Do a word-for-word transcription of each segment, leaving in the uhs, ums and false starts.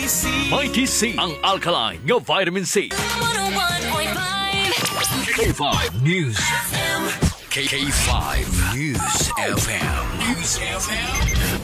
Mighty C. Mighty C, ang alkaline nga vitamin C. one oh one point five K five News. F M. K five News F M. News F M.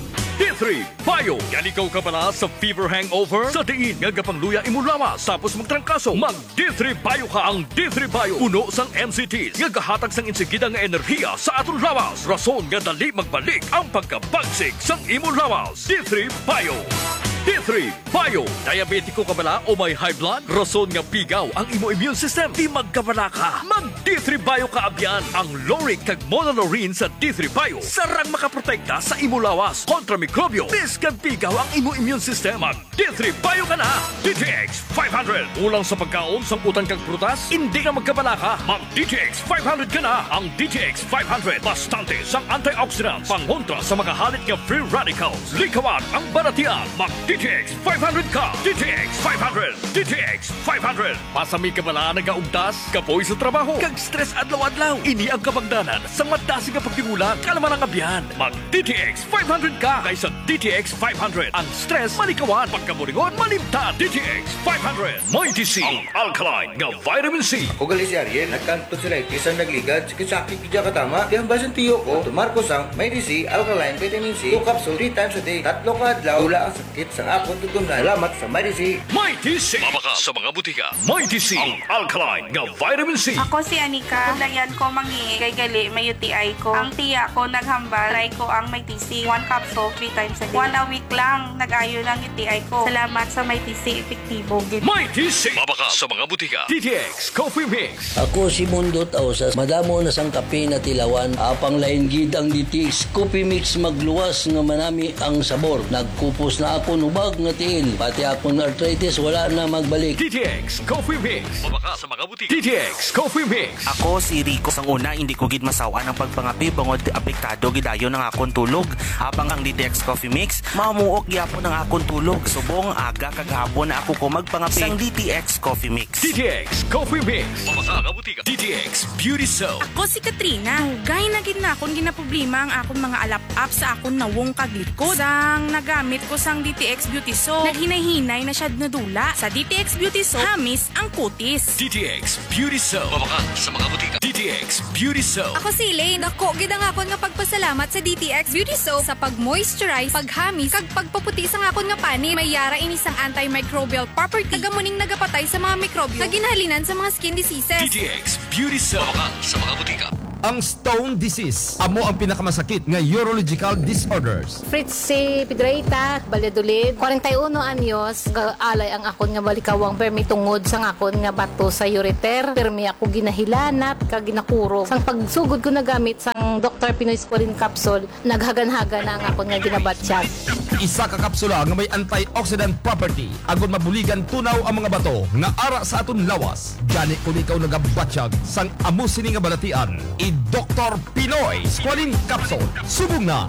D three Bio. Ganikaw ka pala sa fever hangover? Sa diin nga gapangluya imo lawas tapos magtrangkaso. Mag D three Bio ka. Ang D three Bio puno sang M C Ts nga gahatag sang insigida nga enerhiya sa aton lawas. Rason nga dali magbalik ang pagkabagsik sang imo lawas. D three Bio. D three Bio. Diabetiko ka bala o may high blood? Rason nga pigaw ang imo immune system. Di magkabala ka. Mag D three Bio ka abyan. Ang Loric kag Monolorine sa D three Bio sarang makaprotekta sa imo lawas kontra mikrobyo. Biskan pigaw ang imo immune system. Mag D three Bio ka na. D T X five hundred. Ulang sa pagkaon sang utang kag prutas? Hindi ka magkabala ka. Mag D T X five hundred ka na. Ang D T X five hundred bastante sang antioxidants pangontra sa mga halit nga free radicals. Likawan ang baratian. Mag D T X five hundred ka. D T X five hundred. D T X five hundred. Pasami ka bala nagaugdas? Kapoy sa trabaho? Kag stress adlaw-adlaw? Ini ang kabagdanan sa madasi nga pagtimula kalaman ang abyan. Mag D T X five hundred ka kaysa D T X five hundred. Ang stress malikawan. Pagkamuringon malimtan. D T X five hundred. Mighty C. Ang alkaline nga vitamin C. Ako gali si Ariel, nagkanto sila isang nagligad, sakit-sakit kaya katama. Kaya basan tiyo ko, tumarko sang Mighty C, alkaline, vitamin C, two capsule, three times a day, tatlo ka adlaw, tula ang sakit sang akong tutunan. Salamat sa Mighty C. Mighty C. Mabaka sa mga butika. Mighty C. Ang alkaline nga vitamin C. Ako si Anika. Dayan ko mangi kay gali may U T I ko. Ang tiya ko naghambal. Try ko ang Mighty C. One capsule, three times a day. One a week lang. Nag-ayo ng U T I ko. Salamat sa Mighty C. Epektibo. Mighty C. Mabaka sa mga butika. D T X Coffee Mix. Ako si Mundot Ausas, madamo na sang kape na tilawan, apang lain gid ang D T X Coffee Mix magluwas nga manami ang sabor. Nagkupos na ako nubag nga tiil, pati akong arthritis wala na magbalik. D T X Coffee Mix. Mabaka sa mga butika. D T X Coffee Mix. Ako si Rico. Sang una, hindi ko gid masawa ng pagpangapi bangod apektado gidayo ng akong tulog. Habang ang D T X Coffee Mix, mamuok gyapon ng akong tulog. Subong aga kagahapon na ako ko magpangapi sang D T X Coffee Mix. D T X Coffee Mix. Mabaka nga butika. D T X Beauty Soap. Ako si Katrina. Hugay na gid na akong ginaproblema ang akong mga alap-up sa akong nawong kaglikod. Sang nagamit ko sang D T X Beauty Soap, naghinay-hinay na siya nadula. Sa D T X Beauty Soap, hamis ang kutis. D T X Beauty Soap. Mabaka sa mga butika. D T X Beauty Soap. Ako si Elaine. Ako, gid ang akon nga pagpasalamat sa D T X Beauty Soap sa pag-moisturize, paghamis, kag pagpaputi sa akon nga pani. May yara ini sang antimicrobial property. Tagamuning nagapatay sa mga mikrobyo. Kaginhalinan sa mga skin diseases. D T X Beauty Soap. Mabaka sa mga butika. Ang stone disease, amo ang pinakamasakit nga urological disorders. Fritz C. Pidraita, Valladolid, forty-one anyos, alay ang akon nga balikawang permi tungod sang akon nga bato sa ureter. Permi ako ginahilanat, ka ginakuro. Sang pagsugod ko nagamit sang Doctor Pinoy Squalene capsule, naghagan-hagan ang akon nga ginabatsyag. Isa ka kapsula nga may antioxidant property, agon mabuligan tunaw ang mga bato nga ara sa aton lawas. Gani kung ikaw nagabatsyag sang amo sini nga balatian, i Doctor Pinoy Squalene Capsule. Subong na!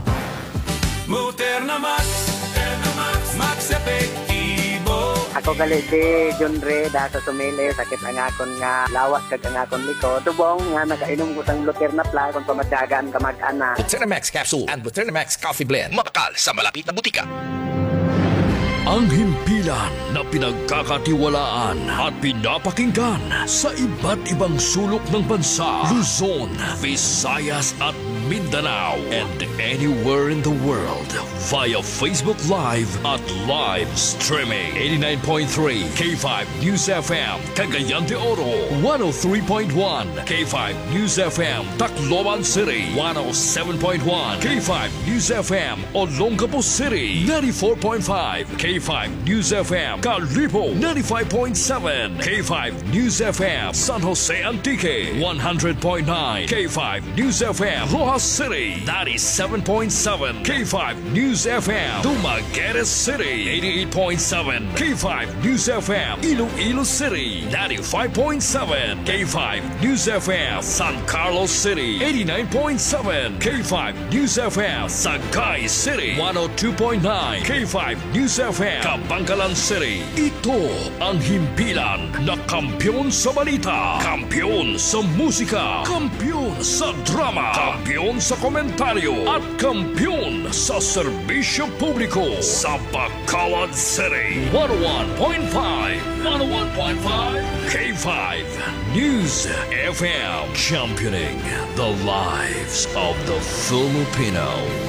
Muterna Max, Muterna Max, Max Epektibo. Ako galiti, John Ray, da sa sumili, sakit ang akon nga lawas kag ang akon liko. Tubong nga nakainom ko sang Luterna Plus kung pamadyagan ka mag-ana. Luterna Max Capsule and Luterna Max Coffee Blend. Mabakal sa malapit na butika. Ang himpilan na pinagkakatiwalaan at pinapakinggan sa iba't ibang sulok ng bansa, Luzon, Visayas at Mindanao, and anywhere in the world via Facebook Live at live streaming. eighty-nine point three K five News F M, Cagayan de Oro, one oh three point one K five News F M, Tacloban City, one oh seven point one K five News F M, Olongapo City, ninety-four point five K five News F M, Calipo, ninety-five point seven K five News F M, San Jose Antique, one hundred point nine K five News F M, Rojas City, ninety-seven point seven K five News F M, Dumaguete City, eighty-eight point seven K five News F M, Iloilo City, ninety-five point seven K five News F M, San Carlos City, eighty-nine point seven K five News F M, Sagay City, one oh two point nine K five News F M, Kabangkalan City. Ito ang himpilan na kampyon sa balita, kampyon sa musika, kampyon sa drama, kampyon kampiyon sa komentaryo at kampiyon sa serbisyo publiko sa Bacolod City. one oh one point five one oh one point five K five News F M, championing the lives of the Filipino.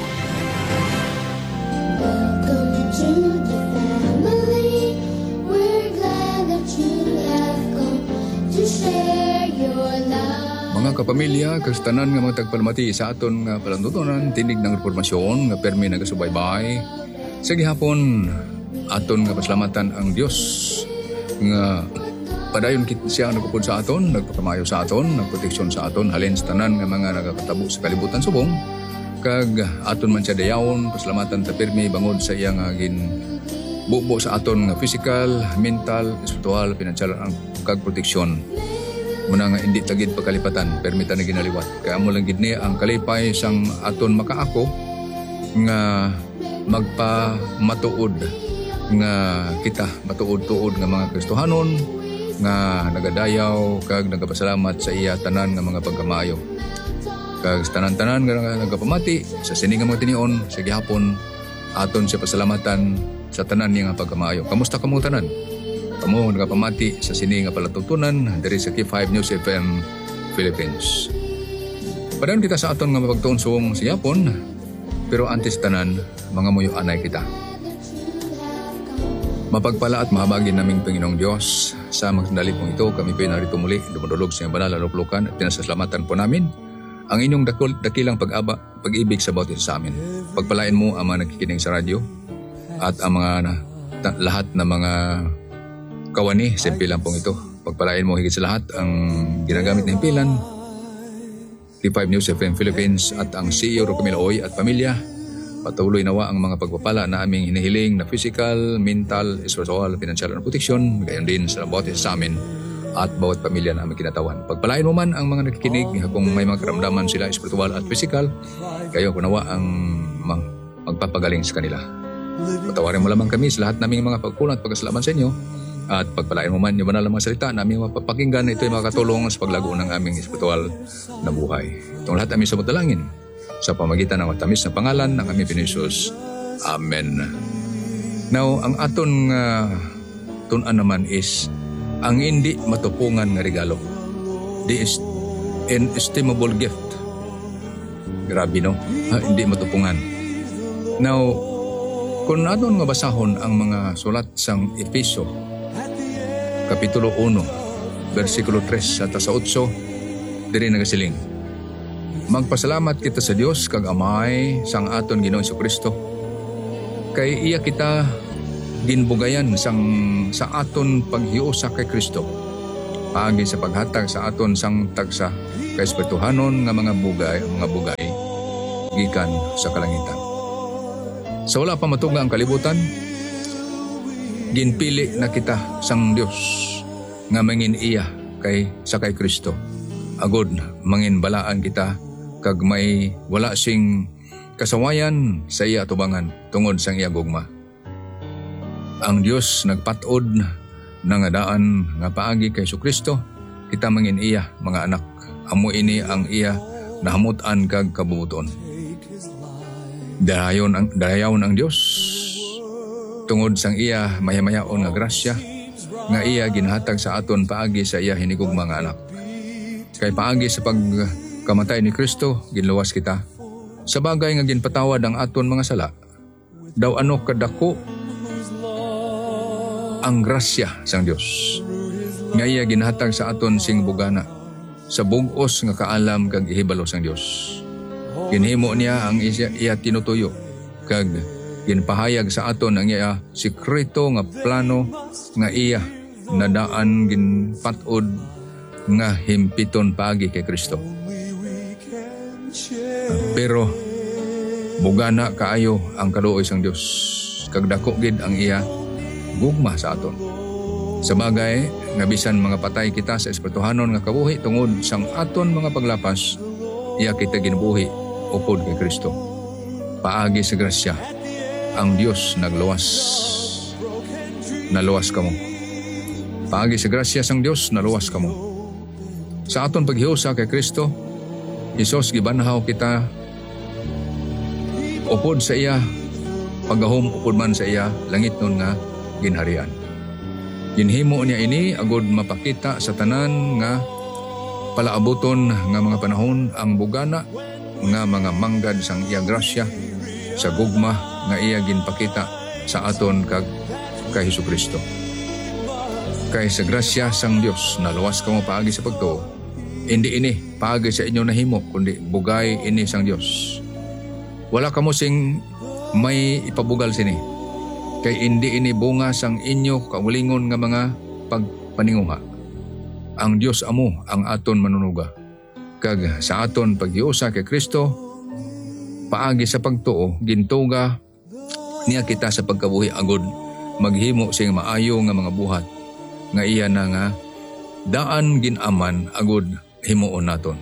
Welcome to the family. We're glad that you have come to share your love. Mga kapamilya, kastanan nga mga tagpalmati sa aton nga palantutunan, tinig ng reformasyon nga permi nagasubaybay. Sa gihapon, aton nga pasalamatan ang Dios nga padayon kit siya nagpupod sa aton, nagpakamayo sa aton, nagproteksyon sa aton, halin sa tanan nga mga nagakatabo sa kalibutan subong. Kag aton man siya dayawon, pasalamatan ta permi bangod sa iyang gin bubo sa aton nga physical, mental, espiritual, financial ang kag proteksyon. Muna nga hindi tagid pagkalipatan, permita na ginaliwat. Kaya mo lang gid niya ang kalipay sang aton makaako nga magpamatuod nga kita matuod-tuod nga mga Kristohanon nga nagadayaw kag nagapasalamat sa iya tanan nga mga pagkamayo. Kag tanan-tanan nga nagapamati sa sini nga mga tinion sa gihapon aton siya pasalamatan sa tanan niya nga pagkamayo. Kamusta kamo tanan? Kamo nagapamati sa sini nga palatutunan diri sa K five News F M Philippines. Padayon kita sa aton nga mapagtuon suong sa Japon, pero antes tanan mga muyo anay kita. Mapagpala at mahabagin naming Panginoong Diyos sa magsandalit mong ito, kami po'y narito muli, dumudulog sa iyong banal na luklukan at pinasasalamatan po namin ang inyong dakil, dakilang pag-aba, pag-ibig sa bawat isa sa amin. Pagpalain mo ang mga nakikinig sa radyo at ang mga na, ta, lahat na mga kawani sa impilan pong ito. Pagpalain mo higit sa lahat ang ginagamit na impilan, K five News F M Philippines at ang C E O Rocamilo Oy at pamilya. Patuloy nawa ang mga pagpapala na aming hinihiling na physical, mental, spiritual, financial at protection, gayon din sa bawat isa sa amin at bawat pamilya na aming kinatawan. Pagpalain mo man ang mga nakikinig kung may mga karamdaman sila spiritual at physical, kayo kunawa ang mag- magpapagaling sa kanila. Patawarin mo lamang kami sa lahat naming mga pagkulang at pagkasalaman sa inyo. At pagpalain mo man yung banal na mga salita na aming mapapakinggan, ito ay makatulong sa paglago ng aming espiritual na buhay. Itong lahat aming sumudalangin sa pamagitan ng matamis na pangalan ng aming Pinisus. Amen. Now, ang aton uh, tunan naman is ang hindi matupungan nga regalo. The inestimable gift. Grabe, no? Ha, hindi matupungan. Now, kung aton nga basahon ang mga sulat sang Efeso, Kapitulo one, versikulo three at sa eight, diri nagasiling. Magpasalamat kita sa Dios kag Amay sang aton Ginoong Jesucristo. Kay iya kita ginbugayan sang sa aton paghiusa kay Kristo. Paagi sa paghatag sa aton sang tagsa kay espirituhanon nga mga bugay, mga bugay gikan sa kalangitan. Sa wala pa matuga ang kalibutan, ginpili na kita sang Dios nga mangin iya kay sa kay Kristo. Agod mangin balaan kita kag may wala sing kasawayan sa iya atubangan tungod sang iya gugma. Ang Dios nagpatod na nga daan nga paagi kay Kristo, kita mangin iya mga anak. Amo ini ang iya nahamutan kag kabubuton. Dayon ang dayon ang Dios tungod sang iya mayamayaon nga grasya nga iya ginhatag sa aton paagi sa iya hinigugma nga anak. Kay paagi sa pagkamatay ni Kristo ginluwas kita. Sa bagay nga ginpatawad ang aton mga sala, daw ano kadako ang grasya sang Dios nga iya ginhatag sa aton sing bugana sa bug-os nga kaalam kag ihibalo sang Dios. Ginhimo niya ang iya, iya tinutuyo kag ginpahayag sa aton ang iya sikreto nga plano nga iya nadaan ginpatod nga himpiton paagi kay Kristo. Pero bugana kaayo ang kaluoy sang Dios kag dako gid ang iya gugma sa aton. Sa bagay nga bisan mga patay kita sa espirituhanon nga kabuhi tungod sang aton mga paglapas, iya kita ginubuhi upod kay Kristo. Paagi sa grasya ang Dios nagluwas. Naluwas kamo. Paagi sa grasya sang Dios naluwas kamo. Sa aton paghiusa kay Kristo, Isos gibanhaw kita upod sa iya, pagahom upod man sa iya, langit nun nga ginharian. Ginhimo niya ini agod mapakita sa tanan nga palaabuton nga mga panahon ang bugana nga mga manggad sang iya grasya sa gugma nga iya ginpakita sa aton kag kay Hesukristo. Kay sa grasya sang Dios naluwas kamo paagi sa pagtuo. Hindi ini paagi sa inyo nahimo kundi bugay ini sang Dios. Wala kamo sing may ipabugal sini. Kay hindi ini bunga sang inyo kaulingon nga mga pagpaninguha. Ang Dios amo ang aton manunuga. Kag sa aton paghiusa kay Kristo paagi sa pagtuo gintuga niya kita sa pagkabuhi agod maghimo sing maayo nga mga buhat nga iya na nga daan ginaman agod himuon naton.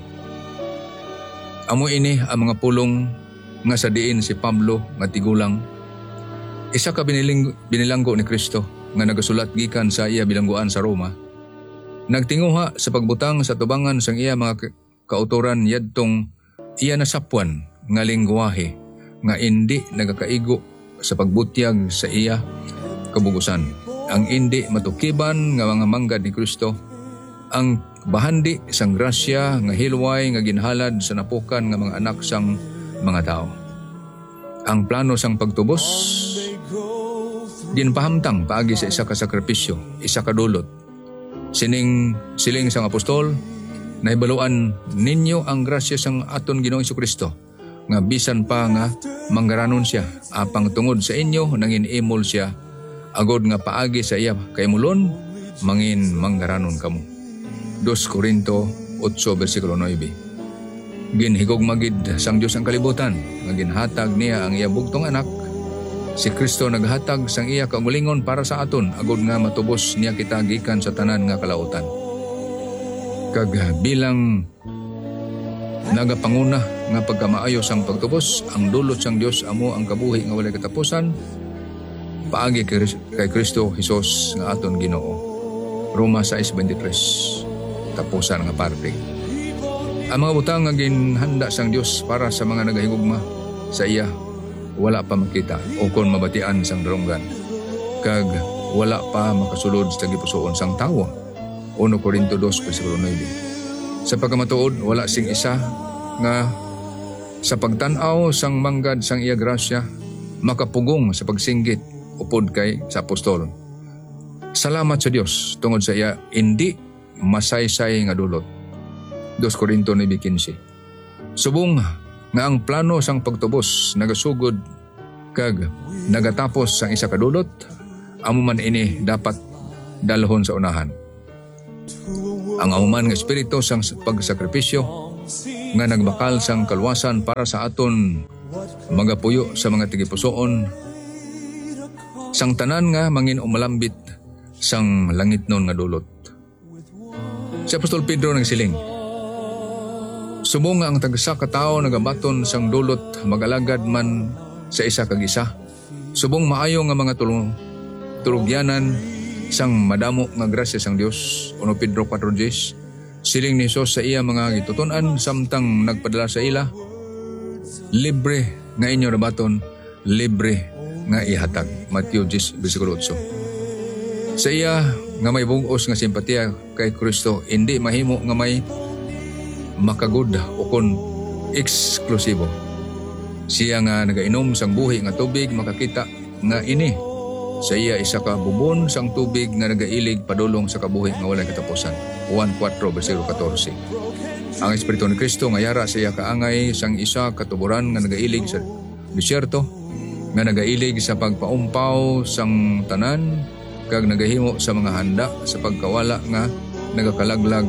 Amo ini ang mga pulong nga sa diin si Pablo nga tigulang. Isa ka biniling, binilanggo ni Kristo nga nagasulat gikan sa iya bilangguan sa Roma. Nagtinguha sa pagbutang sa tubangan sang iya mga kautoran yadtong iya nasapwan nga lingwahe nga hindi nagakaigo sa pagbutyag sa iya kabugusan. Ang hindi matukiban nga mga manggad ni Kristo, ang bahandi sang grasya nga hilway nga ginhalad sa napukan nga mga anak sang mga tao. Ang plano sang pagtubos ginpahamtang paagi sa isa ka sakripisyo, isa ka dulot. Sining siling sang apostol, nahibaluan ninyo ang grasya sang aton Ginoong Hesukristo, nga bisan pa nga manggaranon siya, apang tungod sa inyo nangin imol siya, agod nga paagi sa iya kay mulon, mangin manggaranon kamo. Dos Korinto eight versikulo nine. Ginhigog magid sang Dios ang kalibutan, nga ginhatag niya ang iya bugtong anak. Si Kristo naghatag sang iya kaugalingon para sa aton, agod nga matubos niya kita gikan sa tanan nga kalautan. Kag bilang nagapanguna nga pagkamaayo sang pagtubos, ang dulot sang Dios amo ang kabuhi nga walay katapusan, paagi kay Kristo Hesus nga aton Ginoo. Roma six twenty-three. Tapusan nga parte. Ang mga butang nga ginhanda sang Dios para sa mga nagahigugma sa iya, wala pa makita o kon mabatian sang darunggan. Kag wala pa makasulod sa gipusoon sang tawo. one Korinto two versikulo nine. Sa pagkamatuod, wala sing isa nga sa pagtan-aw sang manggad sang iya grasya makapugong sa pagsinggit upod kay sa apostol. Salamat sa Dios tungod sa iya hindi masaysay nga dulot. two Korinto nine fifteen. Subong nga ang plano sang pagtubos nagasugod kag nagatapos sang isa ka dulot, amo man ini dapat dalhon sa unahan. Ang amuman nga espiritu sang pagsakripisyo nga nagbakal sang kalwasan para sa aton magapuyo sa mga tigipusoon, sang tanan nga mangin umalambit sang langit nun nga dulot. Si Apostol Pedro nagsiling, subong nga ang tagsa ka tawo nagabaton sang dulot magalagad man sa isa kag isa. Subong maayo nga mga tulong tulugyanan sang madamo nga grasya sang Dios. one Pedro four ten. Siling ni Jesus sa iya mga gituton-an samtang nagpadala sa ila, libre nga inyo nabaton, libre nga ihatag. Matthew ten versikulo eight. Sa iya nga may bugos nga simpatiya kay Kristo, hindi mahimo nga may makagud o kon eksklusibo. Siya nga nagainom sang buhi nga tubig makakita nga ini sa iya isa ka bubon sang tubig nga nagailig padulong sa kabuhi nga walay katapusan. one four versikulo fourteen. Ang Espiritu ni Kristo nga yara sa iya kaangay sang isa katuburan nga nagailig sa disyerto, nga nagailig sa pagpaumpaw sang tanan kag nagahimo sa mga handa sa pagkawala nga nagakalaglag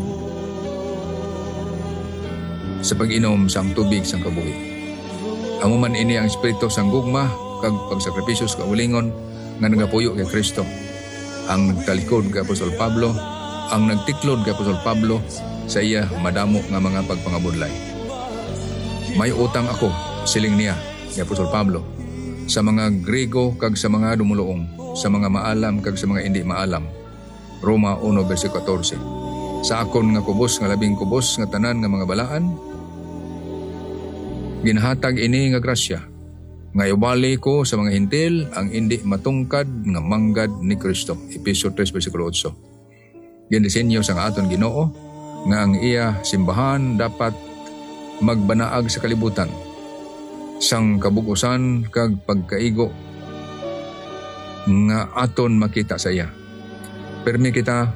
sa pag-inom sang tubig sang kabuhi. Amo man ini ang espiritu sang gugma kag pagsakripisyo sa kaulingon nga nagapuyo kay Kristo. Ang nagtalikod kay Apostol Pablo, ang nagtiklod kay Apostol Pablo sa iya madamo nga mga pagpangabudlay. May utang ako, siling niya ni Apostol Pablo, sa mga Grego kag sa mga dumuluong, sa mga maalam kag sa mga hindi maalam. Roma one versikulo fourteen. Sa akon nga kubos nga labing kubos nga tanan nga mga balaan, Ginhatag ini nga grasya nga iwali ko sa mga hintil ang indi matungkad nga manggad ni Kristo. Efeso three versikulo eight. Gindisenyo sang aton Ginoo nga ang iya simbahan dapat magbanaag sa kalibutan sang kabukusan kag pagkaigo nga aton makita sa iya. Permi kita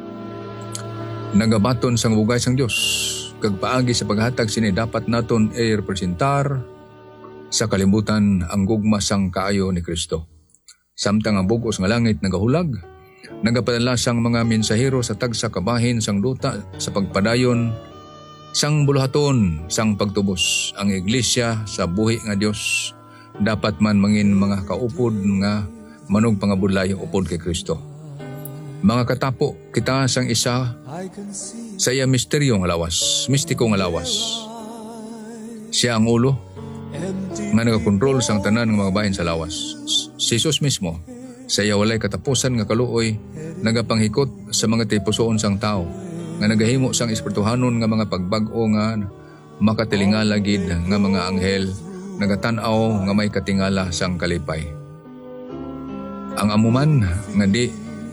nagabaton sang bugay sang Dios kag paagi sa paghatag sini dapat naton i-representar sa kalibutan ang gugma sang kaayo ni Kristo. Samtang ang bugos nga langit nagahulag, nagapadala sang mga mensahero sa tagsa kabahin sang duta sa pagpadayon sang buluhaton sang pagtubos. Ang iglesia sa buhi nga Dios dapat man mangin mga kaupod nga manog pangabudlay upod kay Kristo. Mga katapo, kita sang isa sa iya misteryo nga lawas, mistiko nga lawas. Siya ang ulo nga nagakontrol sang tanan ng mga bahin sa lawas. Si Jesus mismo, sa iya walay katapusan nga kaluoy, nagapanghikot sa mga tipusoon sang tao, nga nagahimo sang espirituhanon nga mga pagbag-o nga makatilingala gid nga mga anghel, nagatan-aw nga may katingala sang kalipay. Ang amuman nga di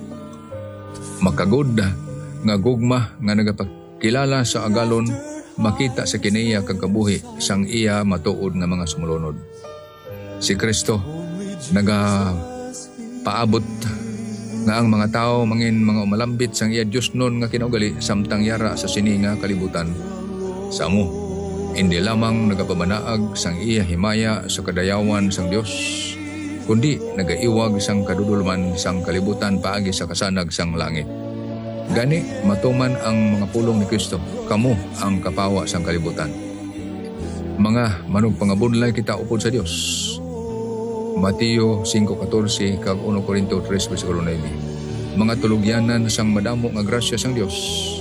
makagod nga gugma nga nagapakilala sa agalon, makita sa kiniya kag kabuhi sang iya matuod nga mga sumulunod. Si Kristo naga paabot nga ang mga tao mangin mga umalambit sang iya Dios nun nga kinaugali samtang yara sa sini nga kalibutan. Sa amo, hindi lamang nagapamanaag sang iya himaya sa kadayawan sang Dios, kundi nagaiwag sang kadudulman sang kalibutan paagi sa kasanag sang langit. Gani matuman ang mga pulong ni Kristo, kamo ang kapawa sang kalibutan. Mga manug pangabudlay kita upod sa Dios. Mateo five fourteen kag one Corinto three versikulo nine. Mga tulugyanan sang madamo nga grasya sang Dios.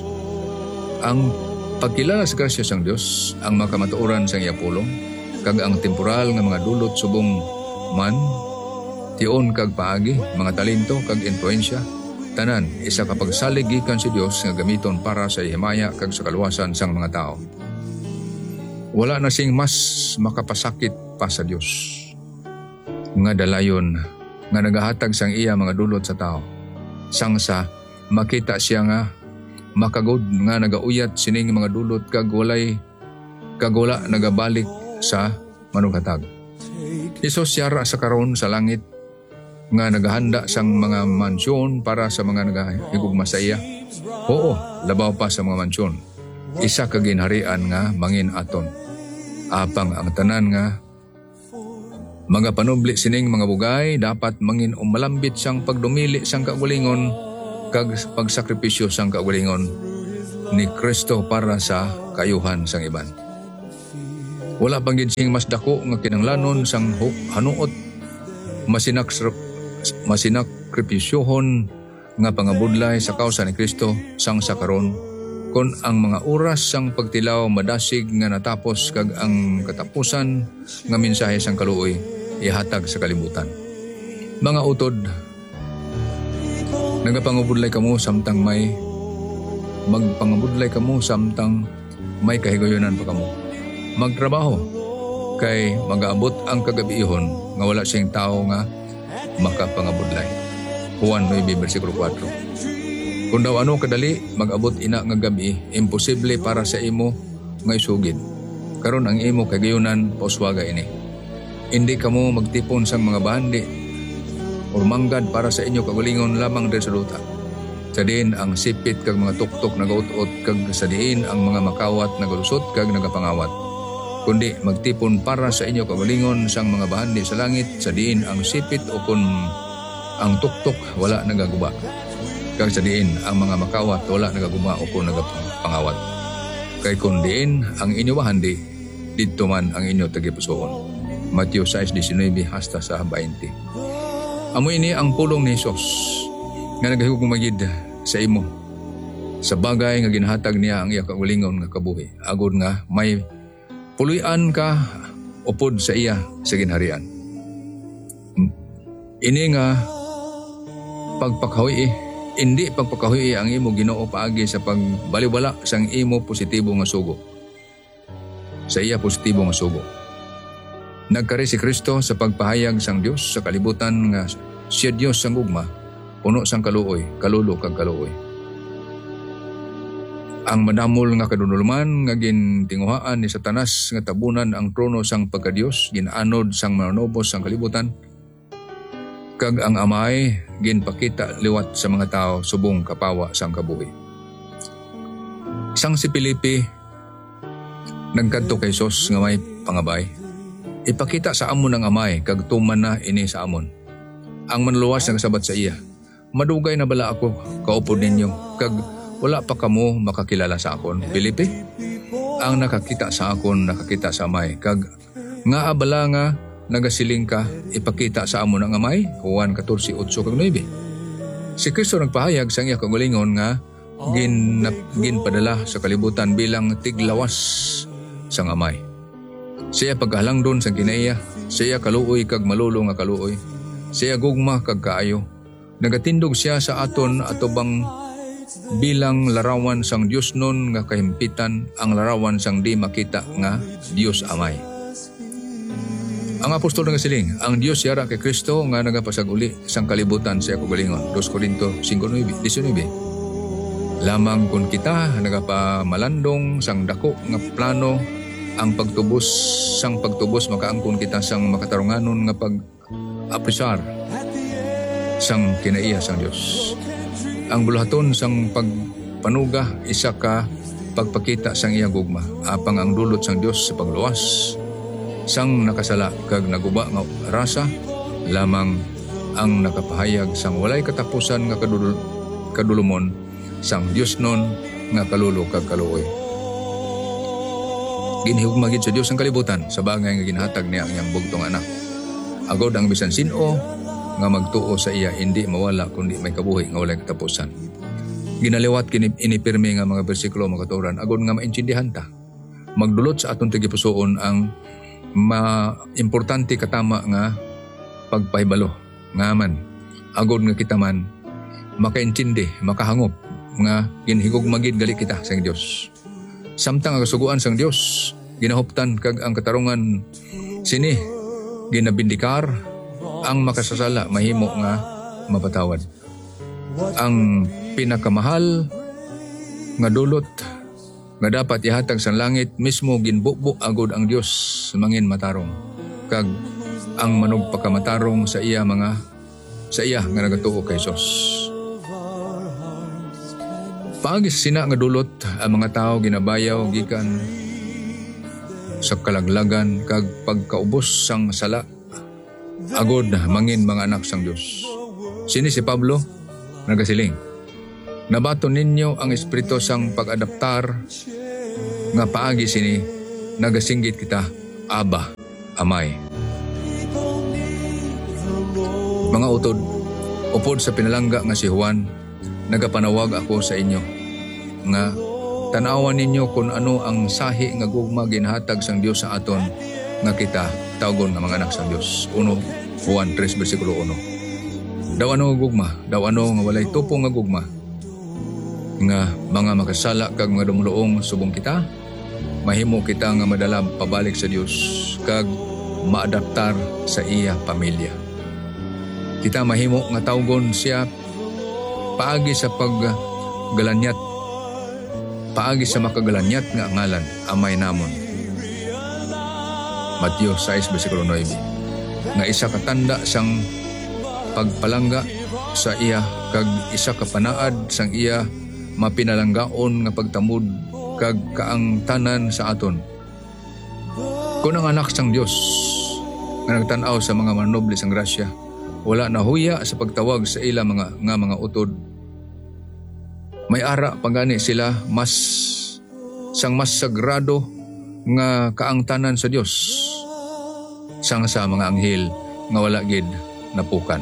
Ang pagkilala sa grasya sang Dios ang makamatuoran sang iya pulong, kag ang temporal nga mga dulot subong man, tion kag paagi, mga talento kag influensya, tanan isa ka pagsalig gikan si Dios nga gamiton para sa himaya kag sa kaluwasan sang mga tao. Wala na sing mas makapasakit pa sa Dios nga dalayon nga nagahatag sang iya mga dulot sa tao. Sangsa makita siya nga makagod nga nagauyat sining mga dulot kag walay kag wala nagabalik sa manughatag. Isos yara sa karon sa langit nga naghahanda sang mga mansyon para sa mga nagahigugma sa iya. Oo, labaw pa sa mga mansyon. Isa ka ginharian nga mangin aton. Apang ang tanan nga mga panubli sining mga bugay dapat mangin umalambit sang pagdumili sang kaugalingon kag pagsakripisyo sang kaugalingon ni Kristo para sa kayuhan sang iban. Wala pang ginsing mas dako nga kinanglanon sang hanuot masinak masinakripisyohon nga pangabudlay sa kausa ni Kristo sang sa karon, kon ang mga oras sang pagtilaw madasig nga natapos kag ang katapusan nga mensahe sang kaluoy ihatag sa kalibutan. Mga utod, nagapangabudlay kamo samtang may magpangabudlay kamo samtang may kahigayonan pa kamo. Magtrabaho kay magaabot ang kagabihon nga wala siyang tao nga makapangabudlay. Juan nine versikulo four. Kung daw ano kadali magabot ina nga gabi, imposible para sa imo nga isugid. Karon ang imo kagayonan poswaga ini. Hindi kamo magtipon sang mga bandi or manggad para sa inyo kagalingon lamang sa luta. Sa diin ang sipit kag mga tuktok nagaut-ut kag sa diin ang mga makawat nagalusot kag nagapangawat. Kundi magtipon para sa inyo kagalingon sang mga bahandi sa langit, sa diin ang sipit o kun ang tuktok wala nagaguba. Kag sa diin ang mga makawat wala nagaguba o kun nagapangawat. Kay kun diin ang inyo bahandi, didto man ang inyo tagipusoon. Mateo six nineteen hasta sa twenty. Amo ini ang pulong ni Jesus nga nagahigugmagid sa imo sa bagay nga ginhatag niya ang iya kaugalingon nga kabuhi, agod nga may puluyan ka upod sa iya sa ginharian. Ini nga pagpakahoy, hindi pagpakahoy ang imo Ginoo paagi sa pagbaliwala sang imo positibo nga sugo. Sa iya positibo nga sugo. Nagkari si Kristo sa pagpahayag sang Dios sa kalibutan nga siya Dios sang ugma, puno sang kaluoy, kalulo kag kaluoy. Ang madamol nga kadunulman nga gintinguhaan ni Satanas nga tabunan ang trono sang pagka-Dios, ginanod sang mananobos sang kalibutan, kag ang amay ginpakita liwat sa mga tao subong kapawa sang kabuhi. Sang si Filipe nagkadto kay Sos nga may pangabay. Ipakita sa amon ang amay kag tuman na ini sa amon. Ang manluwas nagsabat sa iya, madugay na bala ako kaupod ninyo kag wala pa kamo makakilala sa akon. Filipe, ang nakakita sa akon nakakita sa amay kag nga abala nga nagasiling ka ipakita sa amon ang amay. Juan fourteen eight kag nine. Si Kristo nagpahayag sa iya kagalingon nga gin ginpadala sa kalibutan bilang tiglawas sang amay. Siya paghalangdon sa kinaiya, siya kaluoy kag malulo nga kaluoy, siya gugma kag kaayo. Nagatindog siya sa aton atubang bilang larawan sang Dios nun nga kahimpitan, ang larawan sang di makita nga Dios amay. Ang apostol nga siling, ang Dios yara kay Kristo nga nagapasaguli sang kalibutan sa kagalingon. Dos Corinto five nineteen. Lamang kun kita nagapamalandong sang dako nga plano ang pagtubos sang pagtubos makaangkon kita sang makatarunganon nga pag-apresar sang kinaiya sang Dios. Ang buluhaton sang pagpanuga isa ka pagpakita sang iya gugma, apang ang dulot sang Dios sa pagluwas sang nakasala kag naguba nga rasa lamang ang nakapahayag sang walay katapusan nga kadul kadulumon sang Dios nun nga kalulo kag kaluoy. Ginhigugma gid sa Dios ang kalibutan sa bagay nga ginhatag niya ang iyang bugtong anak. Agod ang bisan sin-o nga magtuo sa iya hindi mawala kundi may kabuhi nga walay katapusan. Ginaliwat kini inipirmi nga mga bersikulo mga katuran agod nga maintindihan ta. Magdulot sa aton tigipusoon ang ma-importante katama nga pagpahibalo ngaman agod nga kita man makaintindi, makahangop nga ginhigugma gid gali kita sa Dios. Samtang ang kasuguan sang Dios ginahuptan kag ang katarungan sini ginabindikar ang makasasala mahimo nga mapatawad. Ang pinakamahal nga dulot nga dapat ihatag sa langit mismo ginbukbuk agod ang Dios mangin matarong kag ang manog pagkamatarong sa iya mga sa iya nga nagatuo kay Hesus. Paagi sa sina nga dulot ang mga tao ginabayaw gikan sa kalaglagan kag pagkaubos sang sala agod mangin mga anak sang Dios. Sini si Pablo nagasiling, nabaton ninyo ang espiritu sang pag-adaptar nga paagi sini nagasinggit kita Aba, Amay. Mga utod, upod sa pinalangga nga si Juan, nagapanawag ako sa inyo nga tanawan ninyo kung ano ang sahi nga gugma ginhatag sang Dios sa aton nga kita tawgon nga mga anak sang Dios. Uno, Juan three versikulo one. Daw ano nga gugma, daw ano nga walay tupo nga gugma, nga mga makasala kag mga dumuluong subong kita, mahimo kita nga madala pabalik sa Dios kag maadaptar sa iya pamilya. Kita mahimo nga tawgon siya paagi sa paggalanyat, paagi sa makagalanyat nga ngalan amay namon. Mateo six versikulo nine. Nga isa ka tanda sang pagpalangga sa iya kag isa ka panaad sang iya mapinalanggaon nga pagtamud kag kaang tanan sa aton. Kung ang anak sang Dios nga nagtan-aw sa mga manoble sang grasya, wala na huya sa pagtawag sa ila mga nga mga utod. May ara pagani sila mas sang mas sagrado nga kaang tanan sa Dios sang sa mga anghel nga wala gid napukan.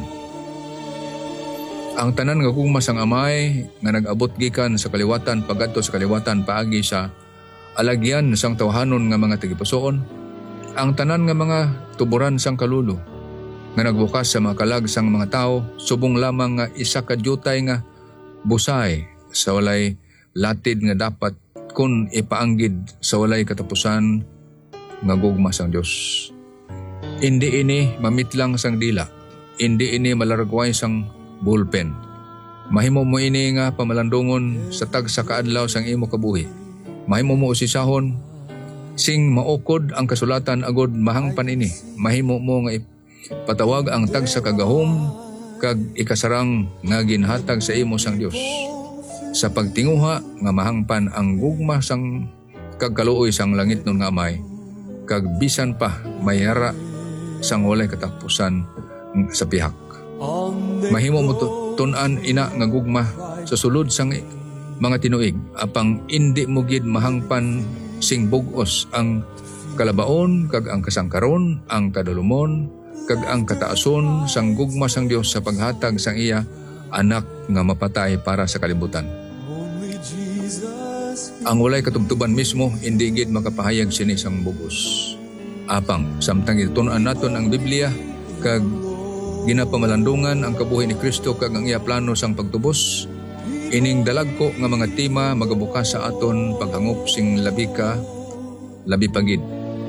Ang tanan nga gugma sang amay nga nag-abot gikan sa kaliwatan pagadto sa kaliwatan paagi sa alagyan sang tawhanon nga mga tagipusoon, ang tanan nga mga tuburan sang kalulo nga nagbukas sa mga kalag sang mga tao subong lamang nga isa ka dyutay nga busay sa walay latid nga dapat kun ipaanggid sa walay katapusan nga gugma sang Dios. Indi ini mamitlang sang dila. Indi ini malaragway sang bullpen. Mahimo mo ini nga pamalandungon sa tag sa kaadlaw sang imo kabuhi. Mahimo mo usisahon sing maukod ang kasulatan agod mahangpan ini. Mahimo mo nga patawag ang tag sa kagahom kag ikasarang nga ginhatag sa imo sang Dios. Sa pagtinguha nga mahangpan ang gugma sang kagkaluoy sang langit nun nga amay, kag bisan pa mayara sang walay katapusan sa pihak. Mahimo mo tun-an ina nga gugma sa sulod sang mga tinuig, apang indi mo gid mahangpan sing bugos ang kalabaon kag ang kasangkaron, ang kadulumon kag ang kataason sang gugma sang Dios sa paghatag sang iya anak nga mapatay para sa kalibutan. Ang walay katubtuban mismo hindi gid makapahayag sini sang bugos. Apang samtang itun-an naton ang Biblia kag ginapamalandungan ang kabuhi ni Kristo kag ang iya plano sang pagtubos, ining dalagko nga mga tema magabukas sa aton paghangop sing labi ka labi pagid.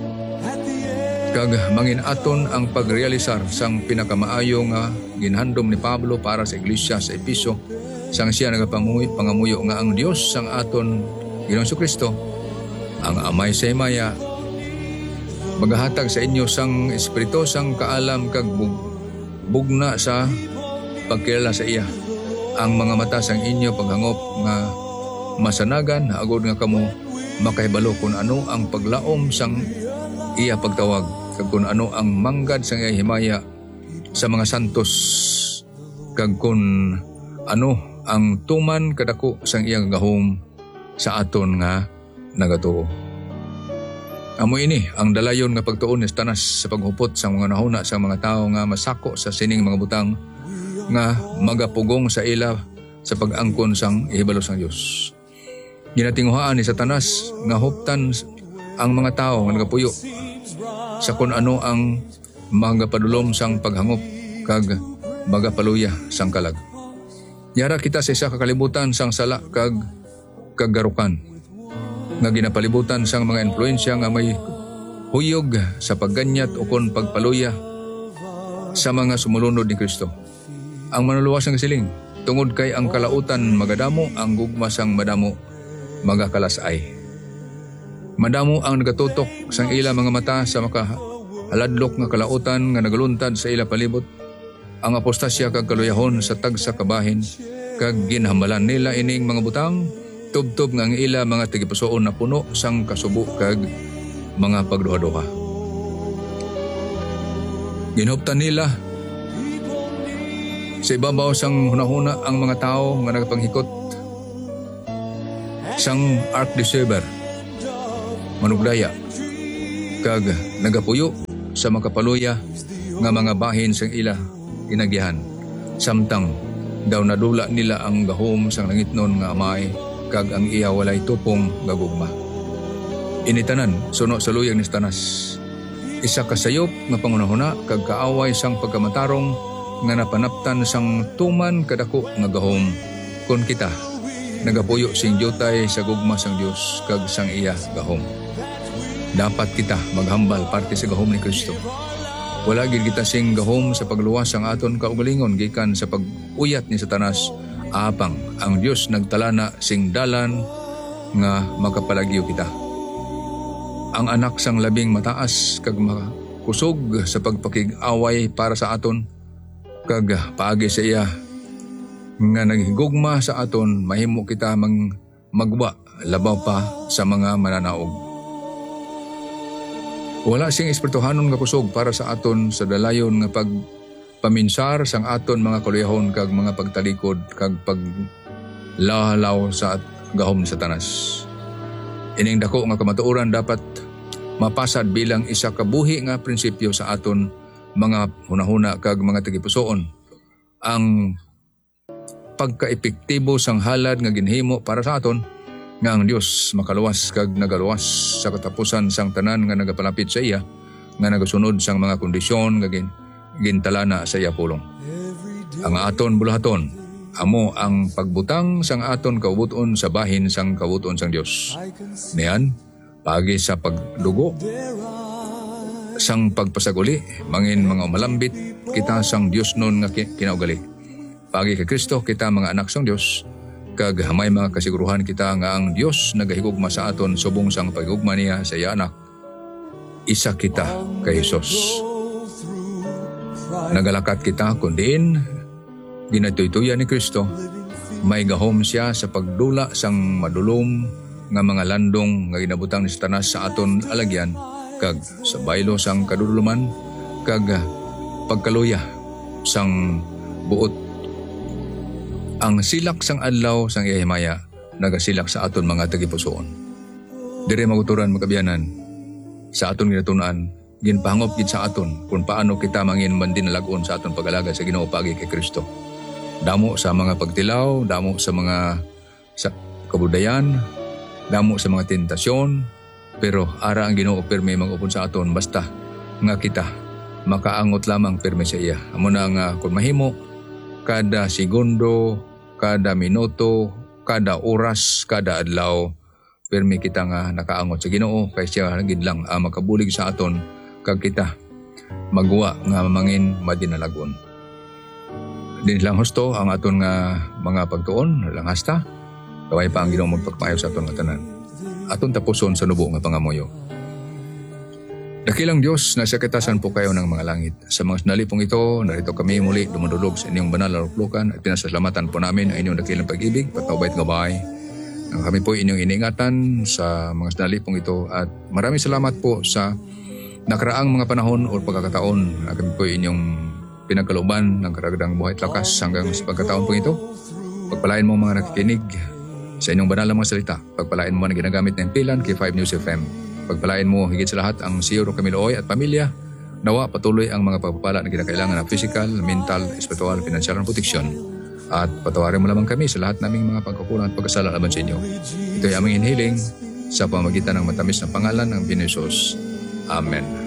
Kag mangin aton ang pagrealisar sang pinakamaayo nga ginhandom ni Pablo para sa iglesia sa Episo, sang siya nagapanguy pangamuyo nga ang Dios sang aton Ginoong Kristo, ang amay sa himaya, magahatag sa inyo sang espiritu sang kaalam kag bug, bugna sa pagkilala sa iya. Ang mga mata sang inyo paghangop nga masanagan agod nga kamo makahibalo kung ano ang paglaom sang iya pagtawag kag kung ano ang manggad sang iya himaya sa mga santos kag kung ano ang tuman kadako sang iya gahom sa aton nga nagatuo. Amo ini ang dalayon nga pagtuon ni Tanas sa paghupot sa mga nahuna sa mga tao nga masako sa sining mga butang nga magapugong sa ila sa pag-angkon sang ihibalo sang Dios. Ginatinguhaan ni Satanas nga huptan ang mga tao nga nagapuyo sa kun ano ang magapadulom sang paghangop kag magapaluya sang kalag. Yara kita sa isa kakalibutan sang sala kag kagarukan nga ginapalibutan sang mga influensya nga may huyog sa pagganyat o kon pagpaluya sa mga sumulunod ni Kristo. Ang manuluwas ng siling, tungod kay ang kalautan magadamo, ang gugma sang madamo magakalasay. Madamo ang nagatutok sang ila mga mata sa makahaladlok nga kalautan nga nagaluntad sa ila palibot. Ang apostasya kag kaluyahon sa tag sa kabahin kag ginhambalan nila ining mga butang tubtob nga ang ila mga tigipusoon na puno sang kasubo kag mga pagduha-duha. Ginhuptan nila sa ibabaw sang hunahuna ang mga tao nga nagapanghikot sang arch-deceiver manugdaya kag nagapuyo sa makapaluya nga mga bahin sang ila inagihan samtang daw nadula nila ang gahom sang langitnon nga amay kag ang iya walay tupong gagugma. Initanan suno sa luyag ni Tanas. Isa kasayop nga pangunahuna kag kaaway sang pagkamatarong nga napanaptan sang tuman kadako nga gahom kun kita nagapuyo sing jutay sa gugma sang Dios kag sang iya gahom. Dapat kita maghambal parte sa gahom ni Kristo. Wala gid kita sing gahom sa pagluwas sang aton kaugalingon gikan sa pag-uyat ni Satanas. Apang ang Dios nagtalana sing dalan nga makapalagyo kita. Ang anak sang labing mataas kag makusog sa pagpakig-away para sa aton kag paagi sa iya nga naghigugma sa aton mahimo kita mang magwa labaw pa sa mga mananaog. Wala sing espirituhanon nga kusog para sa aton sa dalayon nga pag paminsar sang aton mga kaluyahon kag mga pagtalikod kag paglahalaw sa gahom ni Satanas. Ining dako nga kamatuoran dapat mapasad bilang isa ka buhi nga prinsipyo sa aton mga hunahuna kag mga tagipusoon. Ang pagkaepektibo sang halad nga ginhimo para sa aton nga ang Dios makaluwas kag nagaluwas sa katapusan sang tanan nga nagapalapit sa iya nga nagasunod sang mga kondisyon nga gin gintalana sa iya pulong. Ang aton bulahaton amo ang pagbutang sang aton kaubuton sa bahin sang kaubuton sang Dios. Niyan pagi sa pagdugo sang pagpasaguli, mangin mga umalambit, kita sang Dios nun nga ki- kinaugali. Pagi kay Kristo, kita mga anak sang Dios, kag hamay mga kasiguruhan kita nga ang Dios nagahigugma sa aton subong sang pagigugma niya sa iya anak. Isa kita kay Jesus. Nagalakat kita kundiin, ginatuytuyan ni Kristo, may gahom siya sa pagdula sang madulom nga mga landong nga ginabutang ni Satanas sa aton alagyan, kag sa baylo sang kaduduluman, kag pagkaluya sang buot. Ang silak sang adlaw sang iyahimaya nagasilak sa aton mga tagipusoon. Dire maguturan magkabiyanan sa aton ginatunan, ginpahangop gid sa aton kung paano kita mangin mandinalagon sa aton pag-alaga sa Ginoo pagi kay Kristo. Damo sa mga pagtilaw, damo sa mga sa kabudayan, damo sa mga tentasyon, pero ara ang Ginoo pirmi mag-upon sa aton basta nga kita makaangot lamang pirmi sa iya. Amo na nga kung mahimo kada segundo, kada minuto, kada oras, kada adlaw, pirmi kita nga nakaangot sa Ginoo kay siya gid lang ang makabulig sa aton kag kita magwa nga mangin madinalagon. Din lang husto ang aton nga mga pagtuon, lang hasta. Kaway pa ang Ginoo magpagpayo sa aton nga tanan. Aton tapuson sa nubo nga pangamuyo. Dakilang Diyos, nasa katasan po kayo ng mga langit. Sa mga nalipong ito, narito kami muli dumudulog sa inyong banal na luklukan at pinasasalamatan po namin ang inyong dakilang pag-ibig, patawbayt gabay. Ang kami po inyong iniingatan sa mga nalipong ito at maraming salamat po sa nakaraang mga panahon o pagkakataon na kami po inyong pinagkalooban ng karagdang buhay at lakas hanggang sa pagkataon po ito. Pagpalain mo mga nakikinig sa inyong banal na mga salita. Pagpalain mo na ginagamit ng pilan kay five News F M. Pagpalain mo higit sa lahat ang C E O Camilo Oy at pamilya. Nawa patuloy ang mga pagpapala na kinakailangan ng physical, mental, espiritual, financial na proteksyon. At patawarin mo lamang kami sa lahat naming mga pagkukulang at pagkasala laban sa inyo. Ito ay aming inhiling sa pamagitan ng matamis na pangalan ng Pinoy Jesus. Amen.